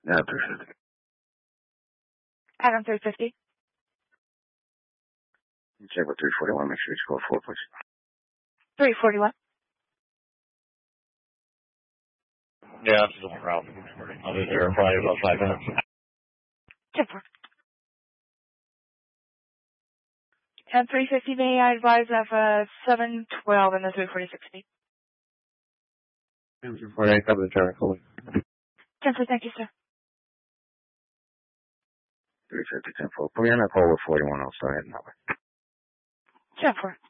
Yeah, 350. Adam 350. Check with 341. Make sure it's code 4, please. 341. Yeah, that's the route. I'll be there in probably about 5 minutes. 10-4. And 350, may I advise of 712 in the 346 speed? 248, cover the turn, fully. 10-4, thank you, sir. 350, 10-4. Put me on that call with 41 outside. 10-4.